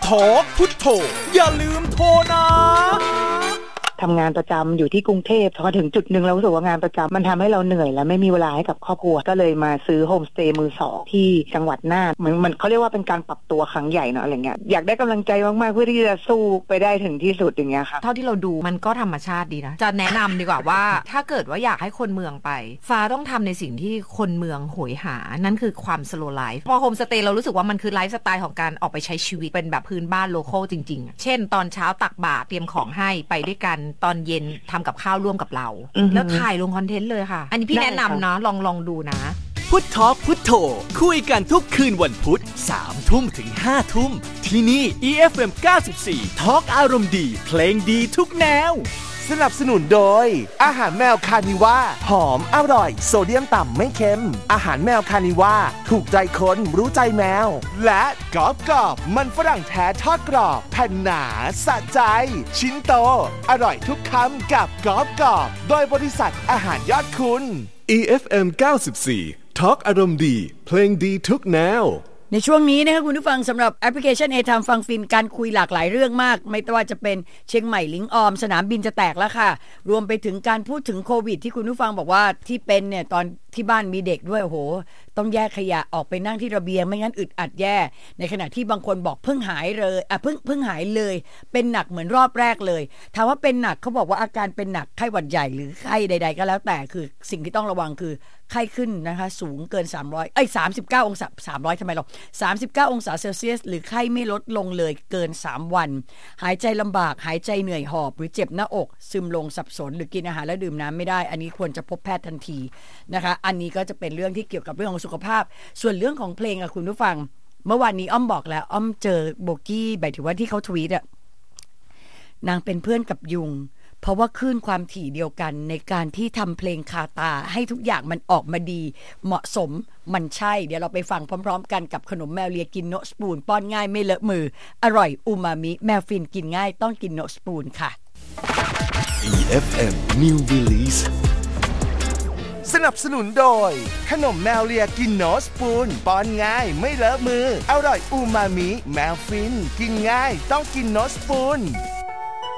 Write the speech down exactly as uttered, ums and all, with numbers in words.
ทอกพุทโธอย่าลืมโทรนะทำงานประจำอยู่ที่กรุงเทพพอถึงจุดหนึ่งเรารู้สึกว่างานประจำมันทำให้เราเหนื่อยและไม่มีเวลาให้กับครอบครัวก็เลยมาซื้อโฮมสเตย์มือสองที่จังหวัดน่านมันมันเขาเรียกว่าเป็นการปรับตัวครั้งใหญ่เนาะอะไรเงี้ยอยากได้กำลังใจมากๆเพื่อที่จะสู้ไปได้ถึงที่สุดอย่างเงี้ยค่ะเท่าที่เราดูมันก็ธรรมชาติดีนะจะแนะนำดีกว่าว่าถ้าเกิดว่าอยากให้คนเมืองไปฟ้าต้องทำในสิ่งที่คนเมืองโหยหานั่นคือความสโลว์ไลฟ์พอโฮมสเตย์เรารู้สึกว่ามันคือไลฟ์สไตล์ของการออกไปใช้ชีวิตเป็นแบบพื้นบ้านโลคอลจริงๆเช่นตอนเช้าตักบาตรเตรียมของให้ไปด้วยกันตอนเย็นทำกับข้าวร่วมกับเราแล้วถ่ายลงคอนเทนต์เลยค่ะอันนี้พี่แนะนำนะลองลองดูนะพุททอล์กพุทโธคุยกันทุกคืนวันพุธสามทุ่มถึงห้าทุ่มที่นี่ อี เอฟ เอ็ม เก้าสิบสี่ทอล์กอารมณ์ดีเพลงดีทุกแนวสนับสนุนโดยอาหารแมวคานิว่าหอมอร่อยโซเดียมต่ำไม่เค็มอาหารแมวคานิว่าถูกใจคนรู้ใจแมวและกรอบกรอบมันฝรั่งแท้ทอดกรอบแผ่นหนาสะใจชิ้นโตอร่อยทุกคำกับกรอบกรอบโดยบริษัทอาหารยอดคุณอี เอฟ เอ็ม เก้าสิบสี่ทอล์กอารมณ์ดีเพลงดีทุกแนวในช่วงนี้นะคะคุณผู้ฟังสำหรับแอปพลิเคชัน A Time ฟังฟินการคุยหลากหลายเรื่องมากไม่ว่าจะเป็นเชียงใหม่ลิงออมสนามบินจะแตกแล้วค่ะรวมไปถึงการพูดถึงโควิดที่คุณผู้ฟังบอกว่าที่เป็นเนี่ยตอนที่บ้านมีเด็กด้วยโอ้โหต้องแยกขยะออกไปนั่งที่ระเบียงไม่งั้นอึดอัดแย่ในขณะที่บางคนบอกเพิ่งหายเลยอ่ะเพิ่งเพิ่งหายเลยเป็นหนักเหมือนรอบแรกเลยถามว่าเป็นหนักเขาบอกว่าอาการเป็นหนักไข้หวัดใหญ่หรือไข้ใดๆก็แล้วแต่คือสิ่งที่ต้องระวังคือไข้ขึ้นนะคะสูงเกินสามร้อยเอ้ยสามสิบเก้าองศาสามร้อยทำไมหรอสามสิบเก้าองศาเซลเซียสหรือไข้ไม่ลดลงเลยเกินสามวันหายใจลำบากหายใจเหนื่อยหอบหรือเจ็บหน้าอกซึมลงสับสนหรือกินอาหารแล้วดื่มน้ำไม่ได้อันนี้ควรจะพบแพทย์ทันทีนะคะอันนี้ก็จะเป็นเรื่องที่เกี่ยวกับเรื่องของสุขภาพส่วนเรื่องของเพลงอะคุณผู้ฟังเมื่อวานนี้อ้อมบอกแล้วอ้อมเจอโบกี้หมายถึงว่าที่เขาทวีตอะนางเป็นเพื่อนกับยุงเพราะว่าคลื่นความถี่เดียวกันในการที่ทำเพลงคาตาให้ทุกอย่างมันออกมาดีเหมาะสมมันใช่เดี๋ยวเราไปฟังพร้อมๆกันกับขนมแมวเลียกินโนสปูนป้อนง่ายไม่เลอะมืออร่อยอูมามิแมวฟินกินง่ายต้องกินโนสปูนค่ะอี เอฟ เอ็ม New Release สนับสนุนโดยขนมแมวเลียกินโนสปูนป้อนง่ายไม่เลอะมืออร่อยอูมามิแมวฟินกินง่ายต้องกินโนสปูน